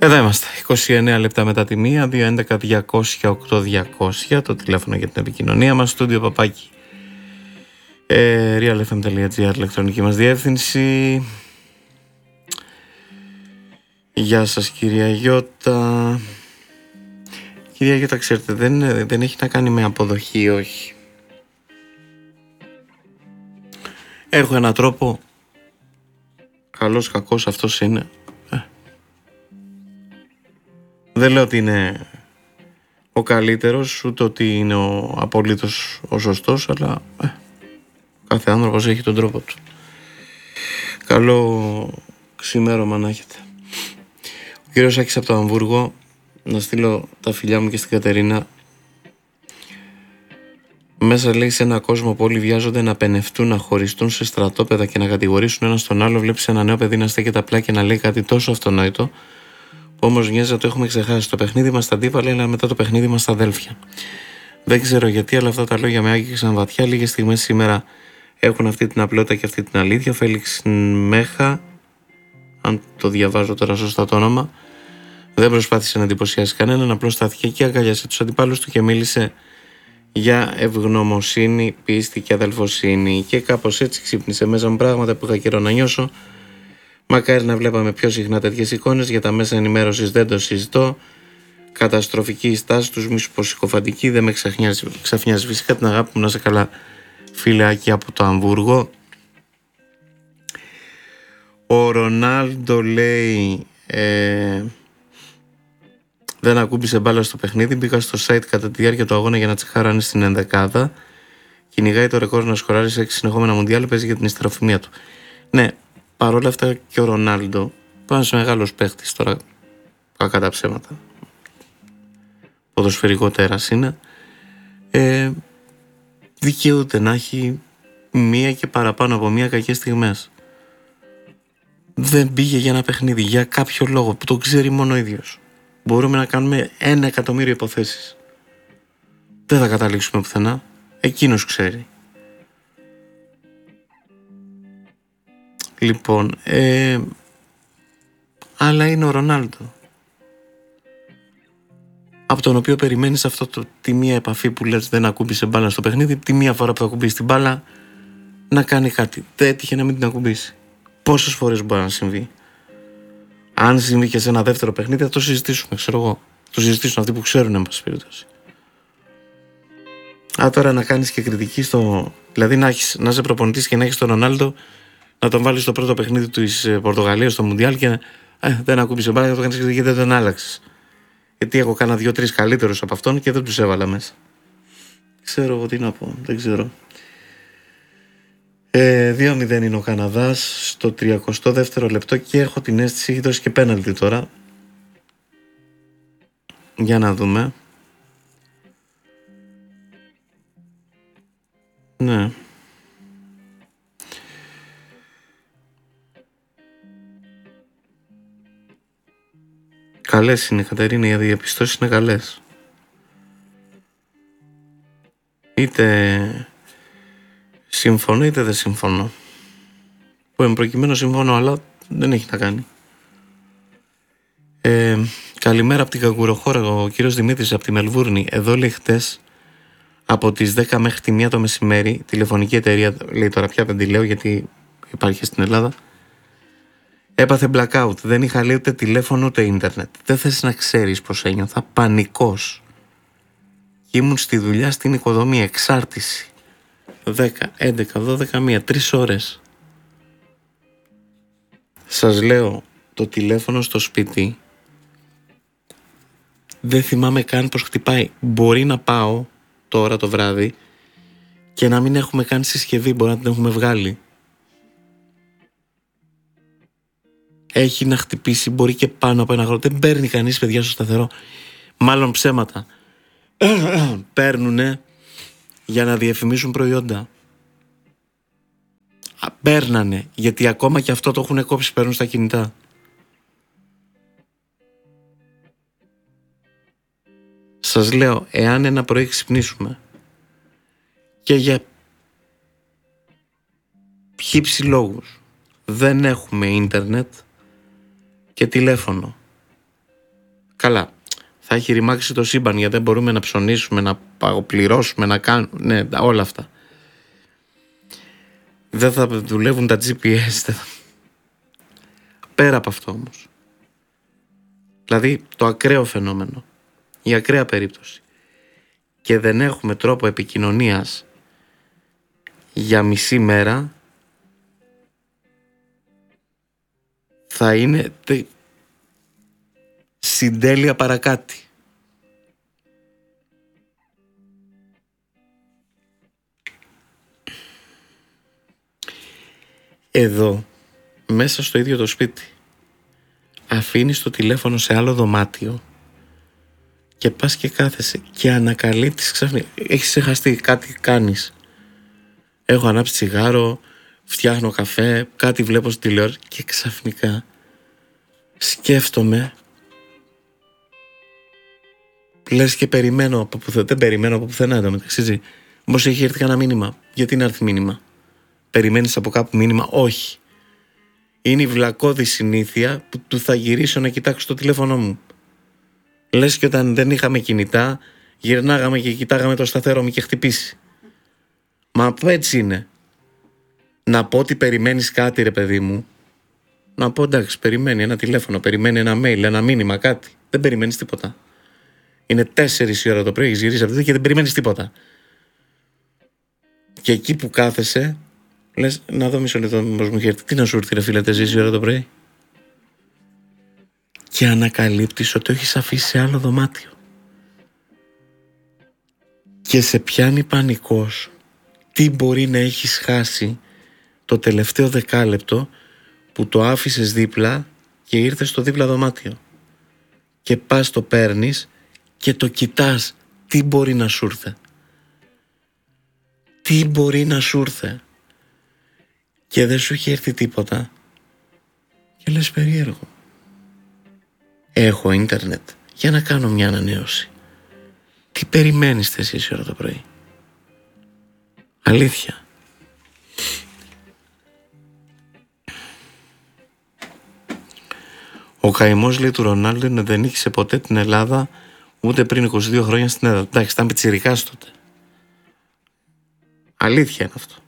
Εδώ είμαστε, 29 λεπτά μετά τη 1, 211-200-8200, το τηλέφωνο για την επικοινωνία μας, στούντιο παπάκι realfm.gr, ηλεκτρονική μας διεύθυνση. Γεια σας κυρία Γιώτα. Κυρία Γιώτα, ξέρετε, δεν έχει να κάνει με αποδοχή ή όχι. Έχω έναν τρόπο, καλός κακός αυτός είναι. Δεν λέω ότι είναι ο καλύτερος, ούτε ότι είναι απολύτως ο σωστός, αλλά κάθε άνθρωπος έχει τον τρόπο του. Καλό ξημέρωμα να έχετε. Ο κύριος Άκης από το Αμβούργο, να στείλω τα φιλιά μου και στην Κατερίνα. Μέσα, λέει, σε ένα κόσμο που όλοι βιάζονται να πενευτούν, να χωριστούν σε στρατόπεδα και να κατηγορήσουν ένα τον άλλο. Βλέπεις ένα νέο παιδί να στέκεται απλά και να λέει κάτι τόσο αυτονόητο, που όμως μοιάζει να το έχουμε ξεχάσει. Το παιχνίδι μας στα αντίπαλα, αλλά μετά το παιχνίδι μας στα αδέλφια. Δεν ξέρω γιατί, αλλά αυτά τα λόγια με άγγιξαν βαθιά. Λίγες στιγμές σήμερα έχουν αυτή την απλότητα και αυτή την αλήθεια. Φέλιξ Μέχα, αν το διαβάζω τώρα σωστά το όνομα, δεν προσπάθησε να εντυπωσιάσει κανέναν, απλώς στάθηκε και αγκαλιάσε τους αντιπάλους του και μίλησε για ευγνωμοσύνη, πίστη και αδελφοσύνη. Και κάπως έτσι ξύπνησε μέσα μου πράγματα που είχα καιρό να νιώσω. Μακάρι να βλέπαμε πιο συχνά τέτοιες εικόνες. Για τα μέσα ενημέρωσης δεν το συζητώ. Καταστροφική η στάση τους, μισοποσυκοφαντική. Δεν με ξαφνιάζει φυσικά, την αγάπη μου, να σε καλά, φιλεάκι από το Αμβούργο. Ο Ρονάλντο λέει δεν ακούμπησε μπάλα στο παιχνίδι. Μπήκα στο site κατά τη διάρκεια του αγώνα για να τσεχάρω αν είναι στην ενδεκάδα. Κυνηγάει το ρεκόρ να σκοράρει σε 6 συνεχόμενα μουντιάλ. Παίζει για την ιστεροφημία του. Ναι, παρόλα αυτά και ο Ρονάλντο, ένας μεγάλος παίχτης τώρα, κακά τα ψέματα, ποδοσφαιρικό τέρας είναι, δικαιούται να έχει μία και παραπάνω από μία κακές στιγμές. Δεν πήγε για ένα παιχνίδι, για κάποιο λόγο που το ξέρει μόνο ο ίδιος. Μπορούμε να κάνουμε 1.000.000 υποθέσεις. Δεν θα καταλήξουμε πουθενά. Εκείνος ξέρει. Λοιπόν, αλλά είναι ο Ρονάλντο, από τον οποίο περιμένεις αυτό τη μία επαφή που λες δεν ακούμπησε μπάλα στο παιχνίδι, τη μία φορά που θα ακουμπήσει την μπάλα να κάνει κάτι. Δεν έτυχε να μην την ακουμπήσει. Πόσες φορές μπορεί να συμβεί? Αν συμβεί και σε ένα δεύτερο παιχνίδι θα το συζητήσουμε, ξέρω εγώ. Το συζητήσουν αυτοί που ξέρουν, εν πάση περιπτώσει. Τώρα να κάνεις και κριτική δηλαδή να είσαι προπονητής και να έχεις τον Ρονάλντο, να τον βάλεις στο πρώτο παιχνίδι της Πορτογαλίας στο Μουντιάλ και δεν ακούμπησε μπάλα και το κάνεις κριτική, δεν τον άλλαξες. Γιατί έχω κάνα 2-3 καλύτερους από αυτόν και δεν τους έβαλα μέσα. Ξέρω εγώ τι να πω, δεν ξέρω. 2-0 είναι ο Καναδάς στο 32ο λεπτό και έχω την αίσθηση έχει δώσει και πέναλτι τώρα. Για να δούμε. Ναι. Καλές είναι, Κατερίνα, οι διαπιστώσεις είναι καλές. Είτε συμφωνώ είτε δεν συμφωνώ. Που εν προκειμένου συμφωνώ, αλλά δεν έχει να κάνει. Καλημέρα από την Καγκουροχώρα, ο κύριος Δημήτρης από τη Μελβούρνη. Εδώ, λέει, χτες από τις 10 μέχρι τη 1 το μεσημέρι, τηλεφωνική εταιρεία, λέει, τώρα πια δεν τη λέω γιατί υπάρχει στην Ελλάδα, έπαθε blackout. Δεν είχα, λέει, ούτε τηλέφωνο ούτε ίντερνετ. Δεν θες να ξέρεις πως ένιωθα. Πανικός. Και ήμουν στη δουλειά στην οικοδομή, εξάρτηση. 10, 11, 12, 1, 3 ώρες. Σας λέω, το τηλέφωνο στο σπίτι δεν θυμάμαι καν πως χτυπάει. Μπορεί να πάω τώρα το βράδυ και να μην έχουμε καν συσκευή, μπορεί να την έχουμε βγάλει. Έχει να χτυπήσει, μπορεί και πάνω από ένα χρόνο. Δεν παίρνει κανείς, παιδιά, στο σταθερό. Μάλλον ψέματα. Παίρνουνε για να διαφημίσουν προϊόντα. Παίρνανε, γιατί ακόμα και αυτό το έχουν κόψει, παίρνουν στα κινητά. Σας λέω, εάν ένα πρωί ξυπνήσουμε και για χύψη λόγους δεν έχουμε ίντερνετ και τηλέφωνο Καλά, θα έχει ρημάξει το σύμπαν, γιατί δεν μπορούμε να ψωνίσουμε, να παγοπληρώσουμε, να κάνουμε, ναι, όλα αυτά. Δεν θα δουλεύουν τα GPS. Πέρα από αυτό όμως, δηλαδή το ακραίο φαινόμενο, η ακραία περίπτωση, και δεν έχουμε τρόπο επικοινωνίας για μισή μέρα, θα είναι συντέλεια παρακάτι. Εδώ, μέσα στο ίδιο το σπίτι, αφήνεις το τηλέφωνο σε άλλο δωμάτιο και πας και κάθεσαι και ανακαλύπτεις ξαφνικά, έχεις ξεχαστεί, κάτι κάνεις. Έχω ανάψει τσιγάρο, φτιάχνω καφέ, κάτι βλέπω στη τηλεόραση και ξαφνικά σκέφτομαι, λες και περιμένω από πουθενά, δεν περιμένω από πουθενά εδώ μεταξύ. Μήπως έχει έρθει κανένα μήνυμα? Γιατί να έρθει μήνυμα? Περιμένεις από κάπου μήνυμα? Όχι. Είναι η βλακώδη συνήθεια που του θα γυρίσω να κοιτάξω το τηλέφωνο μου. Λες και όταν δεν είχαμε κινητά, γυρνάγαμε και κοιτάγαμε το σταθερό μου και χτυπήσει. Μα έτσι είναι. Να πω ότι περιμένεις κάτι, ρε παιδί μου. Να πω εντάξει, περιμένει ένα τηλέφωνο, περιμένει ένα mail, ένα μήνυμα, κάτι. Δεν περιμένεις τίποτα. Είναι 4 η ώρα το πρωί, έχεις γυρίσει από και δεν περιμένεις τίποτα. Και εκεί που κάθεσαι, λες, να δω μισό λεπτό, μήπως μου έχει έρθει. Τι να σου έρθει, ρε φίλε, 4 η ώρα το πρωί? Και ανακαλύπτεις ότι το έχεις αφήσει σε άλλο δωμάτιο. Και σε πιάνει πανικός. Τι μπορεί να έχεις χάσει το τελευταίο δεκάλεπτο που το άφησες δίπλα και ήρθες στο δίπλα δωμάτιο. Και πας το παίρνεις και το κοιτάς. Τι μπορεί να σου ήρθε? Τι μπορεί να σου ήρθε? Και δεν σου έχει έρθει τίποτα. Και λες, περίεργο. Έχω ίντερνετ για να κάνω μια ανανέωση. Τι περιμένεις 4 ώρα το πρωί? Αλήθεια. Ο καημός, λέει, του Ρονάλντο δεν νίκησε ποτέ την Ελλάδα ούτε πριν 22 χρόνια στην έδρα. Εντάξει, ήταν πιτσιρικάς τότε. Αλήθεια είναι αυτό.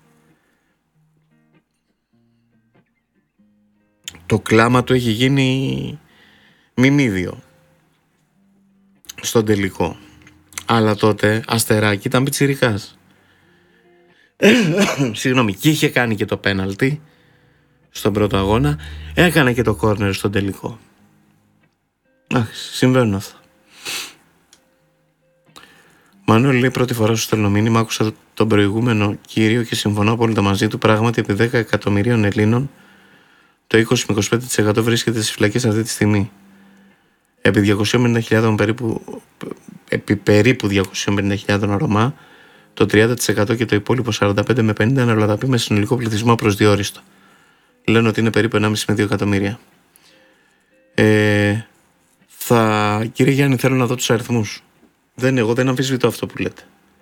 Το κλάμα του έχει γίνει μιμίδιο στον τελικό. Αλλά τότε αστεράκι ήταν πιτσιρικάς. Συγγνώμη, και είχε κάνει και το πέναλτι στον πρώτο αγώνα. Έκανε και το κόρνερ στον τελικό. Συμβαίνουν αυτά. Μανώλη, λέει, πρώτη φορά σου στέλνω μήνυμα. Άκουσα τον προηγούμενο κύριο και συμφωνώ απόλυτα μαζί του. Πράγματι, επί 10 εκατομμυρίων Ελλήνων, το 20 με 25% βρίσκεται στις φυλακές αυτή τη στιγμή. Επί 250.000 περίπου 250.000 Ρωμά, το 30% και το υπόλοιπο 45 με 50 είναι Ελλαδαποί με συνολικό πληθυσμό προσδιορίστο. Λένε ότι είναι περίπου 1,5 με 2 εκατομμύρια. Κύριε Γιάννη, θέλω να δω τους αριθμούς. Εγώ δεν αμφισβητώ αυτό που λέτε.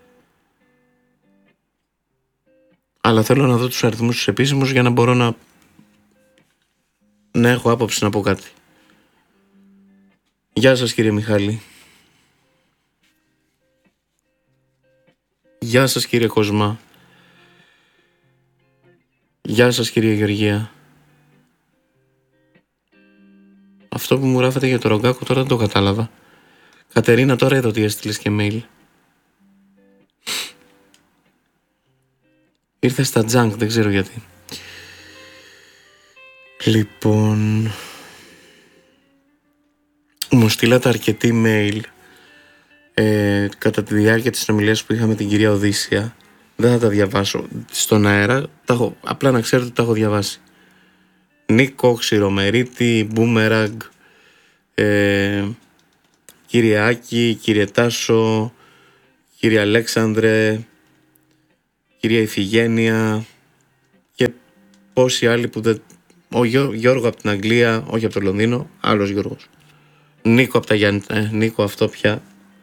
Αλλά θέλω να δω τους αριθμούς τους επίσημους για να μπορώ να έχω άποψη να πω κάτι. Γεια σας, κύριε Μιχάλη. Γεια σας, κύριε Κοσμά. Γεια σας, κύριε Γεωργία. Αυτό που μου γράφετε για το Ρογκάκο τώρα δεν το κατάλαβα. Κατερίνα, τώρα εδώ τι έστειλες και mail. Ήρθε στα junk, δεν ξέρω γιατί. Λοιπόν, μου στείλατε αρκετή mail κατά τη διάρκεια της συνομιλίας που είχαμε την κυρία Οδύσσια. Δεν θα τα διαβάσω στον αέρα, απλά να ξέρετε ότι τα έχω διαβάσει. Νίκο, Ξηρομερίτη, Μπούμεραγκ, κύριε Άκη, κύριε Τάσο, κύριε Αλέξανδρε, κυρία Ιφηγένεια και πόσοι άλλοι που δεν... Γιώργο από την Αγγλία, όχι από το Λονδίνο, άλλος Γιώργος. Νίκο από τα Γιάννη, Νίκο αυτό πια.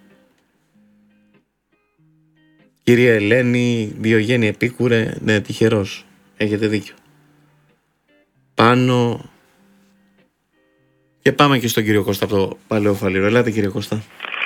Κυρία Ελένη, Διογέννη Επίκουρε, ναι, τυχερός, έχετε δίκιο. Πάνω, Και πάμε και στον κύριο Κώστα από το Παλαιό Φαλήρο. Ελάτε, κύριε Κώστα.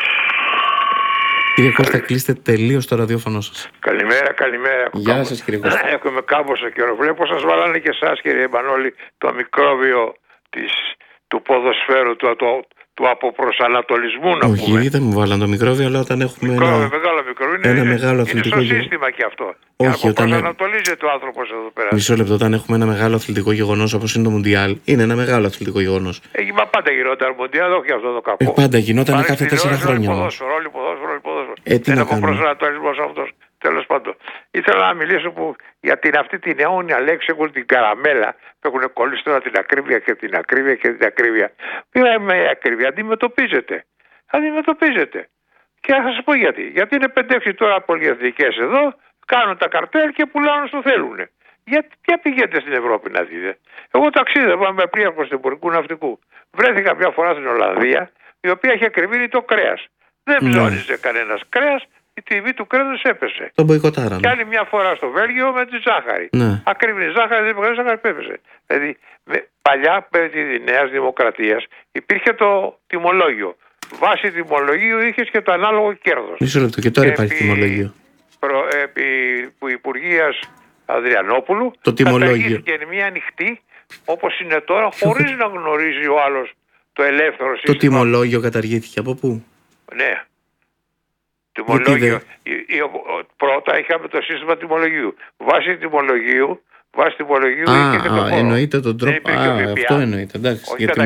Κύριε Κώστα, κλείστε τελείως το ραδιόφωνο σας. Καλημέρα. Γεια σας, κύριε Κώστα. Έχουμε κάμποσα καιρό. Βλέπω σας βάλανε και εσάς, κύριε Μανώλη, το μικρόβιο του ποδοσφαίρου, του αποπροσανατολισμού, να πούμε. Όχι, δεν μου βάλαν το μικρόβιο, αλλά όταν έχουμε μεγάλο μικρόβιο. Ένα μεγάλο αθλητικό είναι στο σύστημα και αυτό. Όχι, όταν αποπροσανατολίζεται ο άνθρωπος εδώ πέρα. Μισό λεπτό, όταν έχουμε ένα μεγάλο αθλητικό γεγονός όπως είναι το Μουντιάλ, είναι ένα μεγάλο αθλητικό γεγονός. Μα πάντα γινόταν Μουντιάλ, όχι αυτό το κακό. Πάντα γινόταν κάθε 4 χρόνια. Ρόλοι ποδόσφαιρο. Δεν αποπροσανατολισμός αυτός. Τέλος πάντων, ήθελα να μιλήσω για αυτή την αιώνια λέξη, την καραμέλα, που έχουν κολλήσει τώρα την ακρίβεια και την ακρίβεια και την ακρίβεια. Ποια με η ακρίβεια? Αντιμετωπίζεται. Και θα σας πω γιατί. Γιατί είναι 5-6 τώρα πολυεθνικές εδώ, κάνουν τα καρτέλ και πουλάνε όσο θέλουν. Ποια πηγαίνετε στην Ευρώπη να δείτε? Εγώ ταξίδευα με πλοία εμπορικού ναυτικού. Βρέθηκα μια φορά στην Ολλανδία, η οποία είχε ακριβήνει το κρέας. Δεν ψώνιζε κανένας κρέας. Η τιμή του κρέατος έπεσε. Τον μποϊκοτάραν. Και άλλη μια φορά στο Βέλγιο με τη ζάχαρη. Ναι. Ακρίβηνη ζάχαρη, δεν υπήρχε ζάχαρη, έπεσε. Δηλαδή, παλιά με τη Νέα Δημοκρατία υπήρχε το τιμολόγιο. Βάσει τιμολογίου είχε και το ανάλογο κέρδος. Μισό λεπτό, και τώρα υπάρχει τιμολόγιο. Επί Υπουργείας Ανδριανόπουλου, το τιμολόγιο. Και μια ανοιχτή, όπως είναι τώρα, χωρίς να γνωρίζει ο άλλος το ελεύθερο σύστημα. Το τιμολόγιο καταργήθηκε από πού? Ναι. Τιμολόγιο. Πρώτα είχαμε το σύστημα τιμολογίου. Βάσει τιμολογίου είχε και το φόρο. Εννοείται τον τρόπο. Αυτό εννοείται. Εντάξει,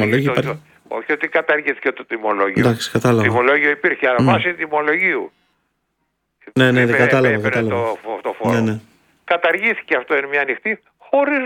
όχι ότι καταργήθηκε το τιμολόγιο. Εντάξει, κατάλαβα. Το τιμολόγιο υπήρχε, αλλά βάσει τιμολογίου. Ναι, κατάλαβα. Το φόρο. Ναι. Καταργήθηκε αυτό, είναι μια ανοιχτή, χωρίς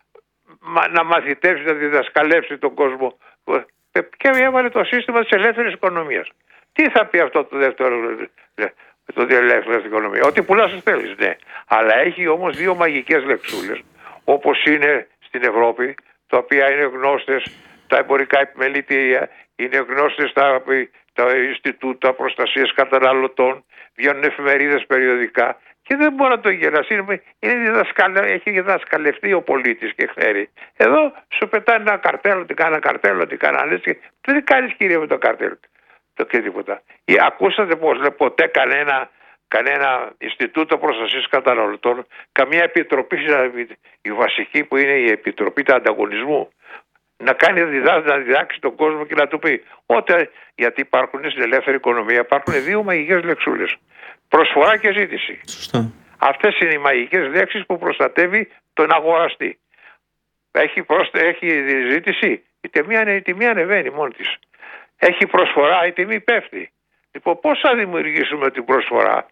να μαθητεύσει, να διδασκαλεύσει τον κόσμο. Και έβαλε το σύστημα της ελεύθερης οικονομίας. Τι θα πει αυτό το δεύτερο, το ελεύθερη οικονομία? Ότι πουλάς όσο θέλεις, ναι. Αλλά έχει όμως δύο μαγικές λεξούλες, όπως είναι στην Ευρώπη, τα οποία είναι γνώστες τα εμπορικά επιμελητήρια, είναι γνώστες τα Ινστιτούτα Προστασίας Καταναλωτών, βγαίνουν εφημερίδες περιοδικά και δεν μπορεί να το γελάσει. Έχει διδασκαλευτεί ο πολίτης και ξέρει. Εδώ σου πετάνε ένα καρτέλ, ότι κάνα καρτέλ, ότι κάνα έτσι. Δεν κάνεις, κύριε, με το καρτέλ. Και τίποτα. Ακούσατε ποτέ κανένα Ινστιτούτο Προστασίας Καταναλωτών, καμία επιτροπή, η βασική που είναι η Επιτροπή του Ανταγωνισμού, να διδάξει τον κόσμο και να του πει γιατί υπάρχουν στην ελεύθερη οικονομία, υπάρχουν δύο μαγικές λεξούλες. Προσφορά και ζήτηση. Σωστά. Αυτές είναι οι μαγικές λέξεις που προστατεύει τον αγοραστή. Έχει ζήτηση, η τιμή ανεβαίνει μόνη της. Έχει προσφορά, η τιμή πέφτει. Λοιπόν, πώς θα δημιουργήσουμε την προσφορά?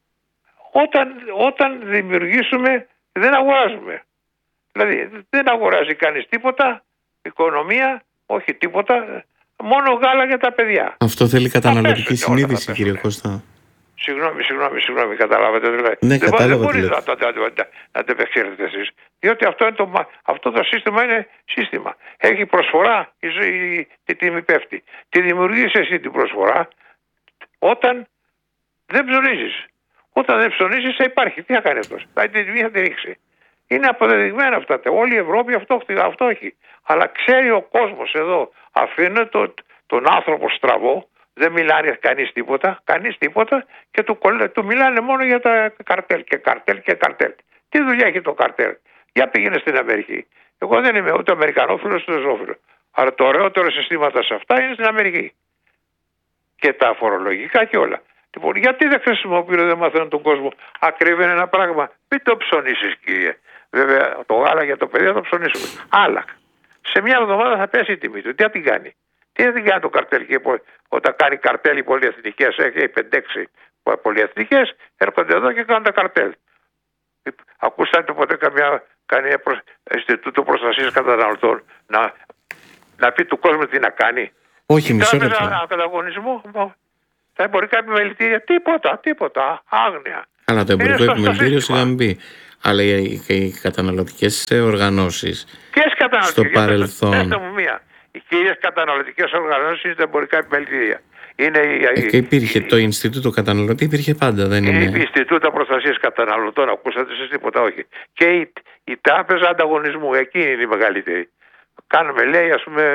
Όταν δημιουργήσουμε, δεν αγοράζουμε. Δηλαδή, δεν αγοράζει κανείς τίποτα, οικονομία, όχι τίποτα, μόνο γάλα για τα παιδιά. Αυτό θέλει καταναλωτική συνείδηση, κύριε Κώστα. Συγγνώμη, καταλάβατε. Δηλαδή. Ναι, δεν μπορείτε να το επεξεργαστείτε εσείς. Διότι αυτό το σύστημα είναι σύστημα. Έχει προσφορά, η τιμή πέφτει. Τη δημιουργείς εσύ την προσφορά όταν δεν ψωνίζεις. Όταν δεν ψωνίζεις θα υπάρχει. Τι θα κάνει αυτός? Θα την τιμή θα τη ρίξει. Είναι αποδεδειγμένα αυτά. Όλη η Ευρώπη αυτό έχει. Αλλά ξέρει ο κόσμος εδώ. Αφήνει τον άνθρωπο στραβό. Δεν μιλάνε κανείς τίποτα και του μιλάνε μόνο για τα καρτέλ και καρτέλ. Τι δουλειά έχει το καρτέλ? Για πήγαινε στην Αμερική. Εγώ δεν είμαι ούτε Αμερικανόφιλος ούτε Ζώφιλος. Αλλά το ωραιότερο συστήματα σε αυτά είναι στην Αμερική. Και τα φορολογικά και όλα. Λοιπόν, γιατί δεν χρησιμοποιούν, δεν μαθαίνουν τον κόσμο? Ακρίβει ένα πράγμα. Μην το ψωνίσεις, κύριε. Βέβαια, το γάλα για το παιδί θα το ψωνίσουμε. Αλλά σε μια εβδομάδα θα πέσει η τιμή του. Τι θα την κάνει? Τι θα την κάνει το καρτέλ? Και όταν κάνει καρτέλ οι πολυεθνικές, έχει 5-6 πολυεθνικές, έρχονται εδώ και κάνουν τα καρτέλ. Ακούσατε ποτέ κανένα Ινστιτούτο Προστασίας Καταναλωτών να πει του κόσμου τι να κάνει? Όχι, μισό λεπτό. Ανταγωνισμό, τα εμπορικά επιμελητήρια, τίποτα, άγνοια. Αλλά το εμπορικό επιμελητήριο σιγά μην πει. Αλλά οι καταναλωτικές οργανώσεις στο παρελθόν. Πέστε μου μία. Οι κύριες καταναλωτικές οργανώσεις είναι τα εμπορικά επιμελητήρια. Και υπήρχε το Ινστιτούτο Καταναλωτή, υπήρχε πάντα, δεν είναι? Η Ινστιτούτα Προστασίας Καταναλωτών, ακούσατε εσείς τίποτα? Όχι. Και η Τράπεζα Ανταγωνισμού, εκείνη είναι η μεγαλύτερη. Κάνουμε, λέει, ας πούμε,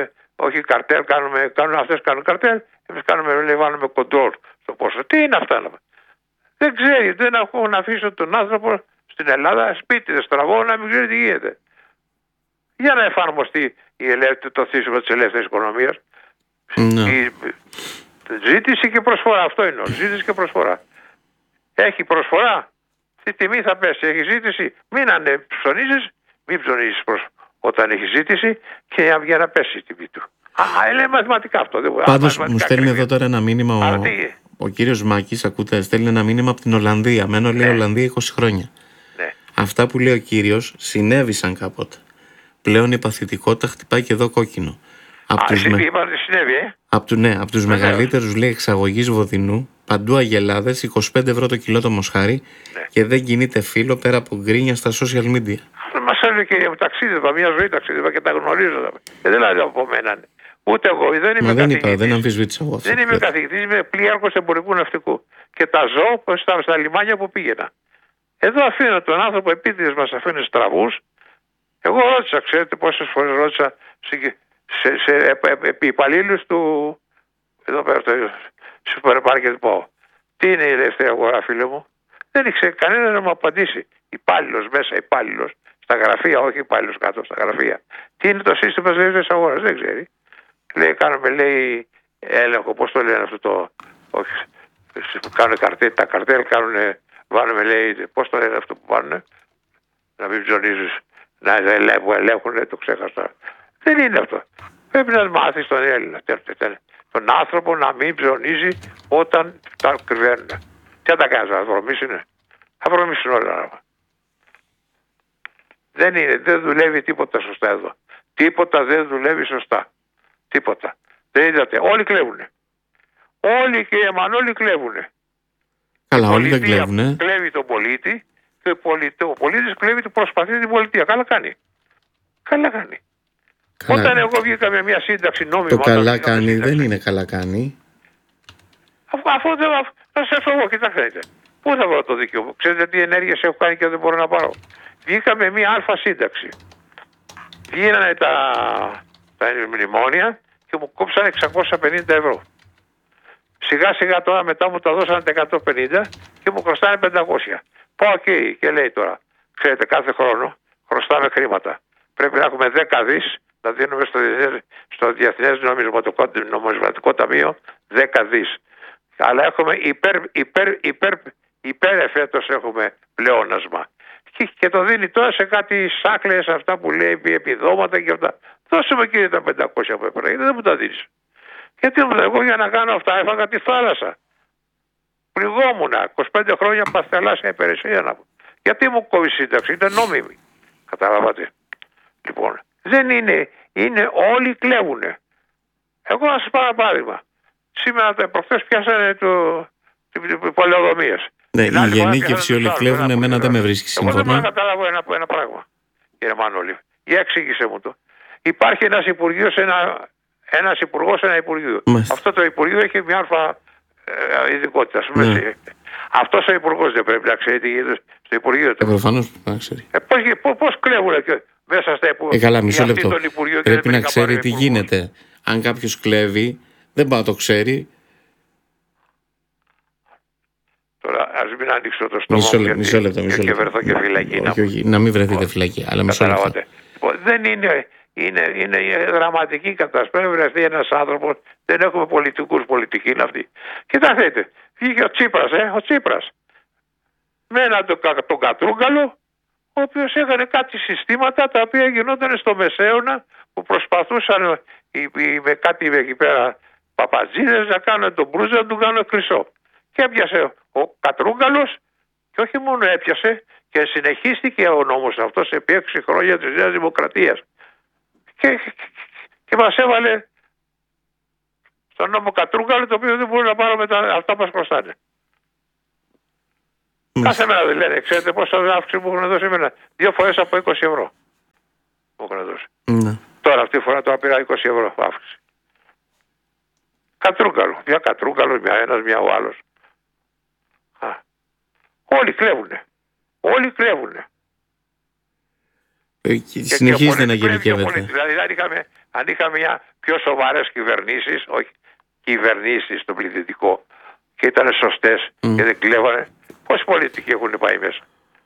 όχι καρτέλ, αυτές κάνουν καρτέλ, εμείς βάλουμε κοντρόλ στο πόσο. Τι είναι αυτά? Δεν ξέρει, δεν έχω να αφήσω τον άνθρωπο στην Ελλάδα σπίτι, δεν στραβώ, να μην ξέρει τι γίνεται. Για να εφαρμοστεί το θύσιμο της ελεύθερης οικονομίας. Η ζήτηση και προσφορά, αυτό είναι. Ζήτηση και προσφορά. Έχει προσφορά, τι τιμή θα πέσει. Έχει ζήτηση, μην ψωνίζεις, μην ψωνίζεις όταν έχει ζήτηση και για να πέσει η τιμή του. Είναι μαθηματικά αυτό. Πάντως μου στέλνει εδώ τώρα ένα μήνυμα ο κύριος Μάκης, ακούτε, στέλνει ένα μήνυμα από την Ολλανδία. Μένω, λέει, Ολλανδία 20 χρόνια. Ναι. Αυτά που λέει ο κύριος συνέβησαν κάποτε. Πλέον η παθητικότητα χτυπάει και εδώ κόκκινο. Συνέβη, από τους μεγαλύτερους, λέει, εξαγωγής βοδινού, παντού αγελάδες, 25 ευρώ το κιλό το μοσχάρι, και δεν κινείται φύλλο πέρα από γκρίνια στα social media. Μας έλεγε και ταξίδευα, μια ζωή ταξίδευα και τα γνωρίζω. Δεν λέω από μένα. Ούτε εγώ, δεν είμαι καθηγητής. Δεν αμφισβήτησα εγώ. Δεν είμαι καθηγητής, είμαι πλοίαρχος εμπορικού ναυτικού. Και τα ζω στα λιμάνια που πήγαινα. Εδώ αφήνω τον άνθρωπο, επίτηδες μας αφήνει στραβούς. Εγώ ρώτησα, ξέρετε πόσες φορές ρώτησα σε υπαλλήλους του, εδώ πέρα στο σούπερ μάρκετ, πω, τι είναι η ελεύθερη αγορά, φίλε μου? Δεν ήξερε κανένα να μου απαντήσει. Υπάλληλος μέσα, υπάλληλος στα γραφεία, όχι υπάλληλος κάτω στα γραφεία. Τι είναι το σύστημα της ελεύθερης αγοράς? Δεν ξέρει. Λέει, κάνουμε, λέει, έλεγχο, πώς το λένε αυτό το, όχι, κάνουν καρτέλ, τα καρτέλ κάνουν, βάλουμε, λέει, πώς το λένε αυτό που πάνε, να μην ψωνίζεις, να ελέγχουν, το ξέχασα. Δεν είναι αυτό. Πρέπει να μάθεις τον Έλληνα, τον άνθρωπο, να μην ψωνίζει όταν τα κρυβαίνουν. Τι θα τα κάνεις, θα βρωμίσουνε? Θα βρωμίσουν όλα. Δεν δουλεύει τίποτα σωστά εδώ. Τίποτα δεν δουλεύει σωστά. Τίποτα. Δεν είδατε. Όλοι κλέβουνε. Όλοι, κύριε Μανώλη, κλέβουνε. Καλά, όλοι δεν κλέβουνε. Κλέβει τον πολίτη και ο πολίτης κλέβει, προσπαθεί την πολιτεία. Καλά κάνει. Καλά κάνει. Καλά. Όταν εγώ βγήκα με μια σύνταξη νόμιμη. Το καλά κάνει σύνταξη, δεν είναι καλά κάνει. Αφού δεν θα σε εγώ, κοιτάξτε. Πού θα βρω το δίκαιο μου? Ξέρετε τι ενέργειες έχω κάνει και δεν μπορώ να πάρω? Βγήκα με μια αλφα σύνταξη. Γίνανε τα μνημόνια και μου κόψανε 650 ευρώ. Σιγά σιγά τώρα μετά μου τα δώσανε 150 και μου χρωστάνε 500. Πάω εκεί και λέει τώρα, ξέρετε, κάθε χρόνο χρωστάμε χρήματα. Πρέπει να έχουμε 10 δις να δίνουμε στο Διεθνές Νομισματικό Ταμείο 10 δις. Αλλά έχουμε υπέρ εφέτος έχουμε πλεόνασμα. Και το δίνει τώρα σε κάτι σάκλες αυτά που λέει επιδόματα και αυτά. Δώσε μου, κύριε, τα 500 που έπαιρνα, γιατί δεν μου τα δίνεις? Γιατί εγώ για να κάνω αυτά έφαγα τη θάλασσα. Πληγόμουνα 25 χρόνια παθελάσσια υπηρεσία να πω. Γιατί μου κόβει σύνταξη? Ήταν νόμιμη. Καταλάβατε? Λοιπόν, δεν είναι. Όλοι κλέβουνε. Εγώ να σας πάρω ένα παράδειγμα. Σήμερα προχθές πιάσανε πολεοδομίες. Ναι, η γενίκευση όλοι κλέβουν, εμένα δεν με βρίσκει σύμφωνα. Εγώ δεν μπορώ να καταλάβω ένα πράγμα, κύριε Μανώλη. Για εξήγησε μου το. Υπάρχει ένας υπουργός, ένας υπουργός σε ένα υπουργείο. Αυτό το υπουργείο έχει μια αλφα ειδικότητα. Ναι. Αυτός ο υπουργός δεν πρέπει να ξέρει τι γίνεται στο υπουργείο του? Προφανώς να ξέρει. Πώς κλέβουν μέσα στα υπουργεία? Καλά, μισό λεπτό. Πρέπει να ξέρει τι γίνεται. Αν κάποιος κλέβει, δεν πάει να το ξέρει. Τώρα, ας μην ανοίξω το στόμα μου μισό λεπτό. Και βρεθώ και φυλακή. Όχι, να μην βρεθείτε φυλακή, αλλά μισό λεπτό. Δεν είναι δραματική κατάσταση. Πρέπει να βρεθεί ένας άνθρωπος. Δεν έχουμε πολιτικούς, πολιτικοί είναι αυτοί. Κοιτάξτε, βγήκε ο Τσίπρας. Με τον Κατρούγκαλο, ο οποίος έκανε κάτι συστήματα τα οποία γινόταν στο Μεσαίωνα, που προσπαθούσαν με κάτι εκεί πέρα παπατζίδες να κάνουν τον Μπρούζα, να του κάνουν χρυσό. Και έπιασε ο Κατρούγκαλος, και όχι μόνο έπιασε, και συνεχίστηκε ο νόμος αυτός επί 6 χρόνια της Νέας Δημοκρατίας. Και μας έβαλε στον νόμο Κατρούγκαλο, το οποίο δεν μπορούμε να πάρουμε αυτά που μας χρωστάνε. Κάθε μέρα δεν λένε, ξέρετε πόσα αύξηση μου έχουν δώσει εμένα? 2 φορές από 20 ευρώ μου έχουν δώσει. Ναι. Τώρα αυτή τη φορά τώρα πήρα 20 ευρώ αύξηση. Κατρούγκαλο. Μια Κατρούγκαλο, μια ένας, μια ο άλλος. Όλοι κλέβουνε. Συνεχίζεται να γενικεύεται. Δηλαδή, αν είχαμε μια πιο σοβαρές κυβερνήσεις, όχι κυβερνήσεις στο πληθυντικό, και ήταν σωστές και δεν κλέβανε, πόσοι πολιτικοί έχουν πάει μέσα?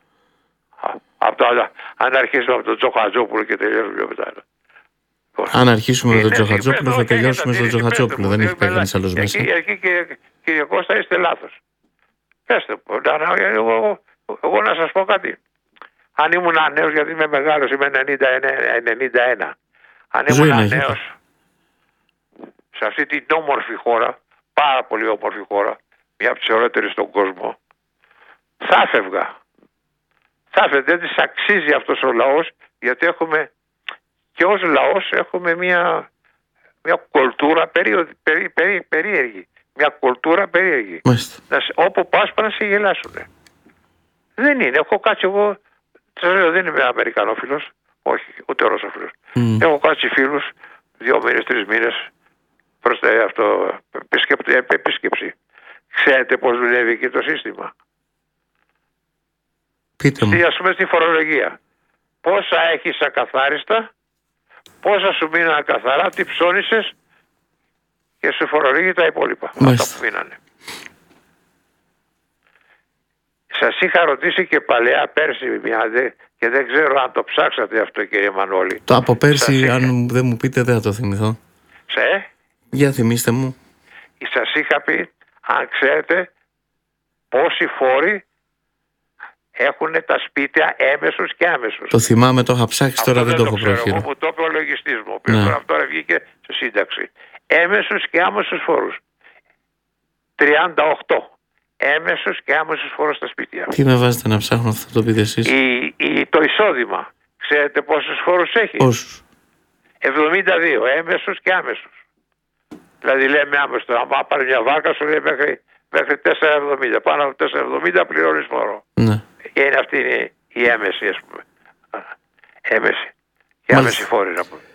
Αν αρχίσουμε από τον Τζοχατζόπουλο και τελειώσουμε μετά. Αν αρχίσουμε με τον Τζοχατζόπουλο, θα τελειώσουμε στον Τζοχατζόπουλο. Δεν έχει πάει κανείς άλλος μέσα. Εκεί, κύριε Κώστα, είστε λάθος. Πέστε μου, εγώ να σας πω κάτι. Αν ήμουν νέος, γιατί είμαι μεγάλος, είμαι 91. Αν ήμουν νέος σε αυτή την όμορφη χώρα, πάρα πολύ όμορφη χώρα, μια από τις ωραίτερες στον κόσμο, θα έφευγα. Δεν της αξίζει αυτός ο λαός, γιατί έχουμε και ως λαός έχουμε μια κουλτούρα περίεργη. Μια κουλτούρα περίεργη. Όπου πας να σε γελάσουν. Δεν είναι. Έχω κάτσει εγώ, σας λέω, δεν είμαι Αμερικανόφιλος, όχι, ούτε Ρώσοφιλος. Έχω κάτσει φίλους 2 μήνες, 3 μήνες προς αυτό επίσκεψη. Ξέρετε πώς δουλεύει εκεί το σύστημα? Πείτε μου. Ας πούμε στη φορολογία. Πόσα έχεις ακαθάριστα, πόσα σου μείνανε καθαρά, τι ψώνισες και σου φορολογεί τα υπόλοιπα. Αυτά που μείνανε. Σας είχα ρωτήσει και παλαιά πέρσι και δεν ξέρω αν το ψάξατε αυτό, κύριε Μανώλη. Το από πέρσι, αν δεν μου πείτε, δεν θα το θυμηθώ. Για θυμίστε μου. Σας είχα πει, αν ξέρετε πόσοι φόροι έχουν τα σπίτια έμεσους και άμεσους. Το θυμάμαι, το είχα ψάξει, τώρα δεν το έχω πρόχειρο. Μου το είπε ο λογιστής μου, ο οποίος τώρα βγήκε στη σύνταξη. Έμεσους και άμεσους φόρους. 38 έμεσους και άμεσους φόρους στα σπίτια. Τι με βάζετε να ψάχνω, αυτό το πείτε εσείς? Το εισόδημα, ξέρετε πόσους φόρους έχει? Πόσους? 72 έμεσους και άμεσους. Δηλαδή λέμε άμεσο, αν πάρει μια βάρκα σου λέει μέχρι 4,70. Πάνω από 4,70 πληρώνεις φόρο. Ναι. Και αυτή είναι η έμεση, ας πούμε. Έμεση. Και άμεση φόρη, να πούμε.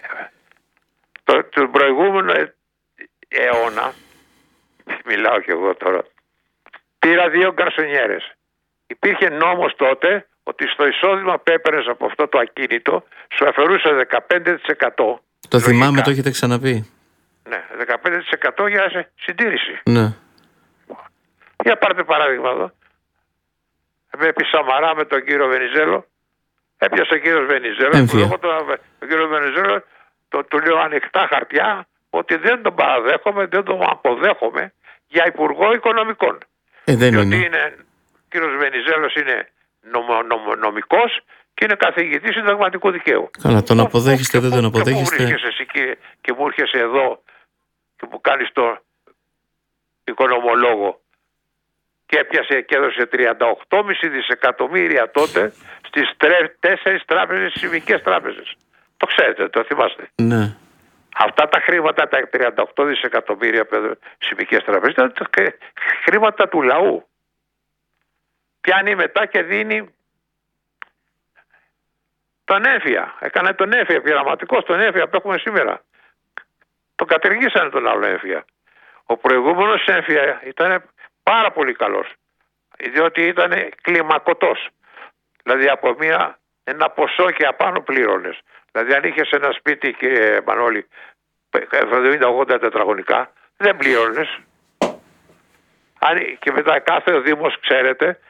Τον προηγούμενο αιώνα, μιλάω και εγώ τώρα, πήρα 2 γκαρσονιέρες. Υπήρχε νόμος τότε ότι στο εισόδημα που έπαιρνες από αυτό το ακίνητο σου αφαιρούσε 15%. Το θυμάμαι, το έχετε ξαναπεί. Ναι, 15% για συντήρηση. Ναι. Για πάρτε παράδειγμα εδώ. Επί Σαμαρά με τον κύριο Βενιζέλο. Έπιασε ο κύριος Βενιζέλο. Εγώ τον κύριο Βενιζέλο του λέω ανοιχτά χαρτιά ότι δεν τον παραδέχομαι, δεν τον αποδέχομαι για υπουργό οικονομικών. Δεν διότι είναι. Ο κύριος Βενιζέλος είναι νομικός και είναι καθηγητής συνταγματικού δικαίου. Καλά, τον αποδέχεστε, δεν τον αποδέχεστε. Και μου βρίσκεσαι εσύ και μου έρχεσαι εδώ και μου κάνεις το οικονομολόγο και έπιασε και έδωσε 38,5 δισεκατομμύρια τότε στις 4 τράπεζες, σημικές τράπεζες. Το ξέρετε, το θυμάστε? Ναι. Αυτά τα χρήματα, τα 38 δισεκατομμύρια σημικές τράπεζες, ήταν χρήματα του λαού. Πιάνει μετά και δίνει τον έμφυα. Έκανε τον έμφυα, πειραματικό τον έμφυα που έχουμε σήμερα. Τον κατηργήσανε τον άλλο έμφυα. Ο προηγούμενος έμφυα ήταν πάρα πολύ καλός, διότι ήταν κλιμακωτός. Δηλαδή από ένα ποσό και απάνω πλήρωνες. Δηλαδή αν είχες ένα σπίτι, κύριε Μανώλη, 70-80 τετραγωνικά, δεν πλήρωνες. Και μετά κάθε ο Δήμος, ξέρετε,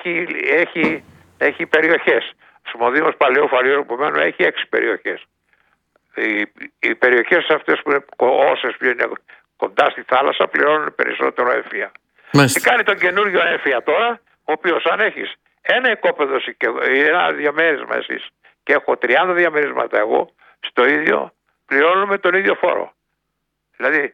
έχει περιοχές. Ο Δήμος Παλαιού Φαλήρου που μένω έχει 6 περιοχές. Οι περιοχές αυτές που είναι όσες που είναι κοντά στη θάλασσα πληρώνουν περισσότερο έμφυα. Και κάνει τον καινούριο έμφυα τώρα, ο οποίος αν έχεις ένα οικόπεδο ή ένα διαμέρισμα εσείς και έχω 30 διαμερίσματα εγώ, στο ίδιο πληρώνουμε τον ίδιο φόρο. Δηλαδή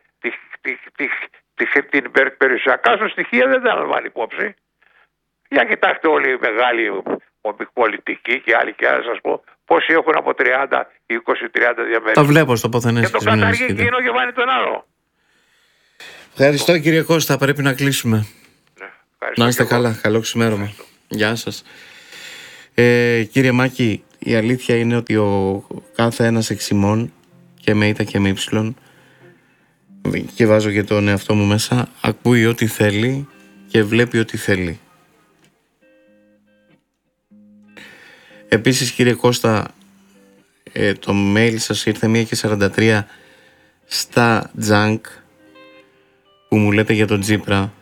την περιουσιακά σου στοιχεία δεν τα λαμβάνει υπόψη. Για κοιτάξτε όλοι οι μεγάλοι πολιτικοί και άλλοι και άλλοι, σας πω, πόσοι έχουν από 30, 20, 30 διαμέρισματα. Το βλέπω στο ποθενές. Και το καταργεί εκείνο και βάνει τον άλλο. Ευχαριστώ κύριε Κώστα, πρέπει να κλείσουμε. Ναι, να είστε καλά, καλό ξημέρωμα. Γεια σας. Κύριε Μάκη, η αλήθεια είναι ότι ο κάθε ένας εξημών και με ήττα και με ύψιλον, και βάζω και τον εαυτό μου μέσα, ακούει ό,τι θέλει και βλέπει ό,τι θέλει. Επίσης κύριε Κώστα, το mail σας ήρθε 1:43 στα junk που μου λέτε για τον Τσίπρα.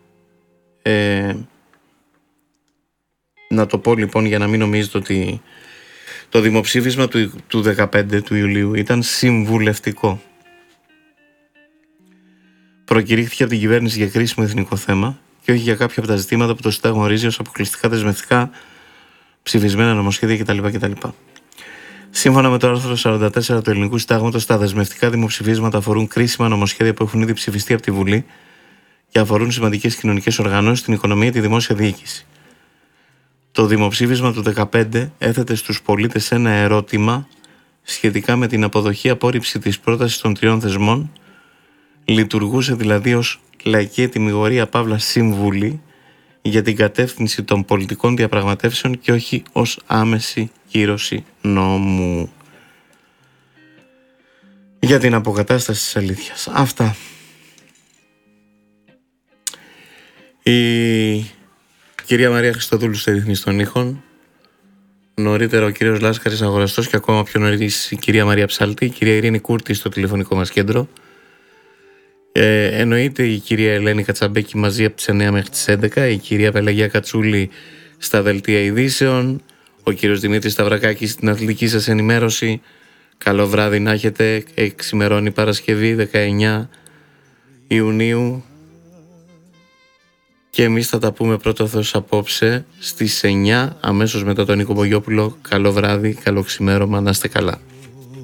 Να το πω λοιπόν για να μην νομίζετε ότι το δημοψήφισμα του 15 του Ιουλίου ήταν συμβουλευτικό. Προκηρύχθηκε από την κυβέρνηση για κρίσιμο εθνικό θέμα και όχι για κάποια από τα ζητήματα που το Συντάγμα ορίζει ως αποκλειστικά δεσμευτικά ψηφισμένα νομοσχέδια κτλ. Σύμφωνα με το άρθρο 44 του Ελληνικού Συντάγματος, τα δεσμευτικά δημοψηφίσματα αφορούν κρίσιμα νομοσχέδια που έχουν ήδη ψηφιστεί από τη Βουλή και αφορούν σημαντικές κοινωνικές οργανώσεις, την οικονομία και τη δημόσια διοίκηση. Το δημοψήφισμα του 2015 έθετε στους πολίτες ένα ερώτημα σχετικά με την αποδοχή-απόρριψη της πρότασης των τριών θεσμών, λειτουργούσε δηλαδή ως λαϊκή ετυμηγορία παύλα σύμβουλη για την κατεύθυνση των πολιτικών διαπραγματεύσεων και όχι ως άμεση κύρωση νόμου. Για την αποκατάσταση της αλήθειας. Αυτά. Η κυρία Μαρία Χριστοδούλου στη ρυθμίση των ήχων. Νωρίτερα ο κύριος Λάσκαρης Αγοραστός και ακόμα πιο νωρίς η κυρία Μαρία Ψάλτη, η κυρία Ειρήνη Κούρτη στο τηλεφωνικό μας κέντρο. Εννοείται η κυρία Ελένη Κατσαμπέκη μαζί από τις 9 μέχρι τις 11, η κυρία Πελαγία Κατσούλη στα δελτία ειδήσεων, ο κύριος Δημήτρης Σταυρακάκης στην αθλητική σας ενημέρωση. Καλό βράδυ να έχετε. Εξημερώνει Παρασκευή 19 Ιουνίου και εμείς θα τα πούμε πρώτο Θεός απόψε στις 9 αμέσως μετά τον Νίκο Μπογιόπουλο. Καλό βράδυ, καλό ξημέρωμα, να είστε καλά.